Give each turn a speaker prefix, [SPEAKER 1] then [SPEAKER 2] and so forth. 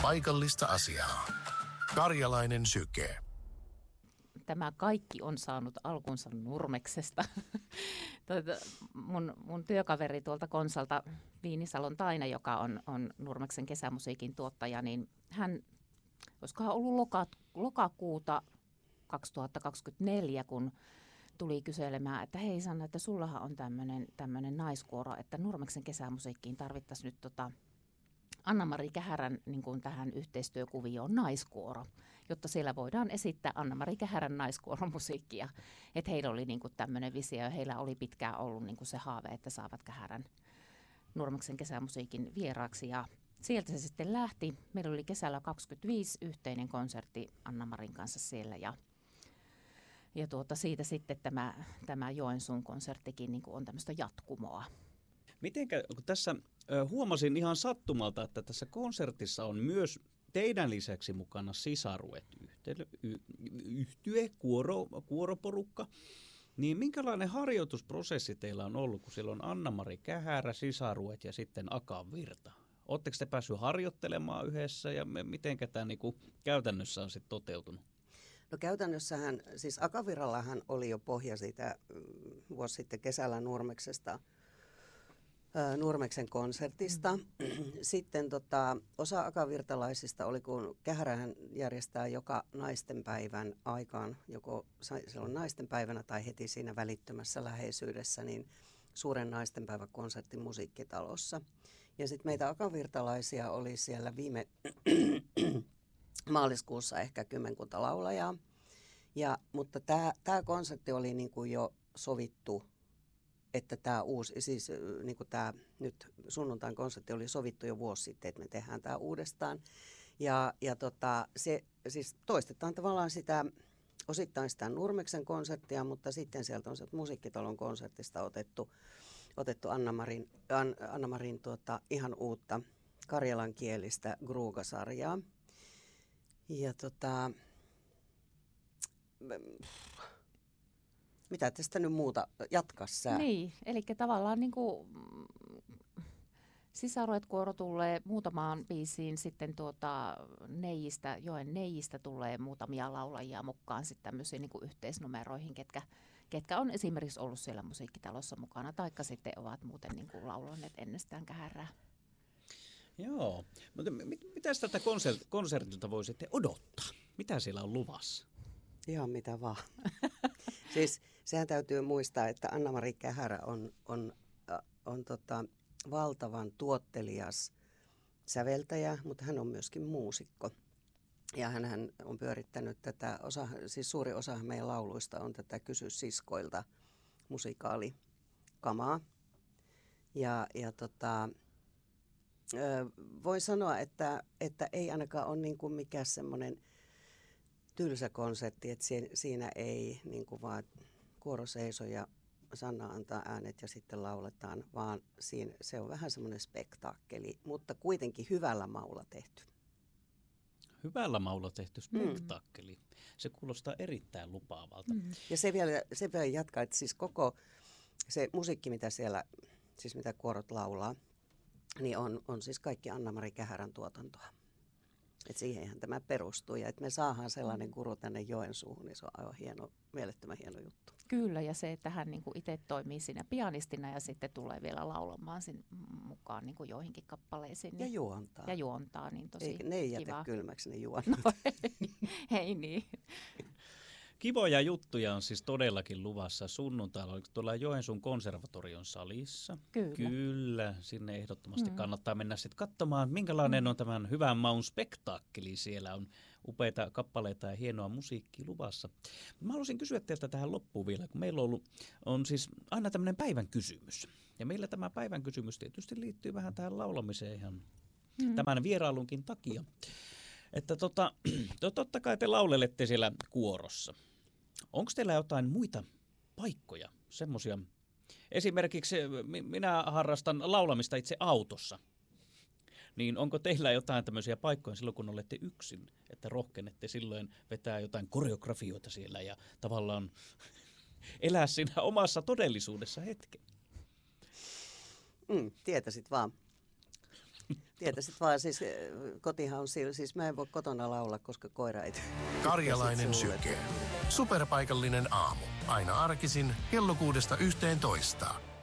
[SPEAKER 1] paikallista asiaa. Karjalainen syke.
[SPEAKER 2] Tämä kaikki on saanut alkunsa Nurmeksesta. Mun työkaveri tuolta Konsalta, Viinisalon Taina, joka on Nurmeksen kesämusiikin tuottaja, niin hän, olisikohan ollut lokakuuta 2024, kun tuli kyselemään, että hei Sanna, että sullahan on tämmöinen naiskuoro, että Nurmeksen kesämusiikkiin tarvittaisiin nyt Anna-Mari Kähärän niin kuin tähän yhteistyökuvioon naiskuoro, jotta siellä voidaan esittää Anna-Mari Kähärän naiskuoron musiikkia. Että heillä oli niin kuin tämmöinen visio ja heillä oli pitkään ollut niin kuin se haave, että saavat Kähärän Nurmeksen kesämusiikin vieraaksi. Ja sieltä se sitten lähti. Meillä oli kesällä 25 yhteinen konsertti Anna-Marin kanssa siellä ja siitä sitten tämä Joensuun konserttikin niin kuin on tämmöistä jatkumoa.
[SPEAKER 3] Mitenkä, kun tässä huomasin ihan sattumalta, että tässä konsertissa on myös teidän lisäksi mukana sisaruet, yhtye, kuoroporukka, niin minkälainen harjoitusprosessi teillä on ollut, kun siellä on Anna-Mari Kähärä, sisaruet ja sitten Akan Virta? Oletteko te päässyt harjoittelemaan yhdessä ja mitenkä tämä niin kuin käytännössä on sitten toteutunut?
[SPEAKER 4] No käytännössähän, siis Akavirallahan oli jo pohja siitä vuosi sitten kesällä Nurmeksen konsertista. Sitten osa akavirtalaisista oli, kun Kähärähän järjestää joka naistenpäivän aikaan, joko silloin naistenpäivänä tai heti siinä välittömässä läheisyydessä, niin suuren naistenpäiväkonsertin musiikkitalossa. Ja sitten meitä akavirtalaisia oli siellä viime maaliskuussa ehkä 10 laulajaa. Mutta tämä konsertti oli niin kuin jo sovittu, että tämä uusi, siis niin kuin tämä nyt sunnuntain konsertti oli sovittu jo vuosi sitten, että me tehdään tämä uudestaan. Se siis toistetaan tavallaan osittain sitä Nurmeksen konserttia, mutta sitten sieltä on sieltä musiikkitalon konsertista otettu Anna-Marin ihan uutta karjalankielistä Gruuga-sarjaa. Ja mitä tästä nyt muuta jatkaa sä?
[SPEAKER 2] Niin, eli tavallaan niin kuin sisaruet-kuoro tulee muutamaan biisiin, sitten Joen Neijistä tulee muutamia laulajia mukaan sitten tämmöisiin niin kuin yhteisnumeroihin, ketkä on esimerkiksi ollut siellä musiikkitalossa mukana, taikka sitten ovat muuten niin kuin laulanneet ennestään Kähärää.
[SPEAKER 3] Joo, mutta mitä tätä konsertilta voi sitten odottaa? Mitä siellä on luvassa?
[SPEAKER 4] Ihan mitä vaan. Siis sehän täytyy muistaa, että Anna-Mari Kähärä on valtavan tuottelias säveltäjä, mutta hän on myöskin muusikko. Ja hän on pyörittänyt tätä, siis suuri osa meidän lauluista on tätä Kysy siskoilta musikaalikamaa. Voi sanoa, että ei ainakaan ole niin kuin mikään semmoinen tylsä konsertti, että siinä ei niin kuin vaan kuoro seisoo ja Sanna antaa äänet ja sitten lauletaan, vaan se on vähän semmoinen spektaakkeli, mutta kuitenkin hyvällä maulla tehty.
[SPEAKER 3] Hyvällä maulla tehty spektaakkeli. Se kuulostaa erittäin lupaavalta.
[SPEAKER 4] Ja se vielä jatkaa, että siis koko se musiikki, mitä siellä, siis mitä kuorot laulaa, niin on siis kaikki Anna-Mari Kähärän tuotantoa. Että siihenhän tämä perustuu ja että me saadaan sellainen kuru tänne Joensuuhun, niin se on aivan mielettömän hieno juttu.
[SPEAKER 2] Kyllä, ja se, että hän niin kuin itse toimii siinä pianistina ja sitten tulee vielä laulamaan sin mukaan niin kuin joihinkin kappaleisiin.
[SPEAKER 4] Ja juontaa.
[SPEAKER 2] Ja juontaa, niin tosi kiva.
[SPEAKER 4] Ne ei jätä kylmäksi, ne juontaa.
[SPEAKER 2] No, ei niin.
[SPEAKER 3] Kivoja juttuja on siis todellakin luvassa sunnuntaina. Oliko tuolla Joensuun konservatorion salissa? Kyllä, sinne ehdottomasti kannattaa mennä sitten katsomaan, minkälainen on tämän hyvän maun spektaakkeli. Siellä on upeita kappaleita ja hienoa musiikkia luvassa. Mä haluaisin kysyä teiltä tähän loppuun vielä, kun meillä on siis aina tämmöinen päivän kysymys. Ja meillä tämä päivän kysymys tietysti liittyy vähän tähän laulamiseen ihan tämän vierailunkin takia. Että totta kai te laulelette siellä kuorossa. Onko teillä jotain muita paikkoja, semmoisia? Esimerkiksi minä harrastan laulamista itse autossa. Niin onko teillä jotain tämmöisiä paikkoja silloin, kun olette yksin, että rohkenette silloin vetää jotain koreografioita siellä ja tavallaan elää siinä omassa todellisuudessa hetken?
[SPEAKER 4] Tietäisit vaan. Tietäisit vaan, siis kotihan on siis mä en voi kotona laulaa, koska koira ei
[SPEAKER 1] Karjalainen syke. Superpaikallinen aamu. Aina arkisin kello 6–11.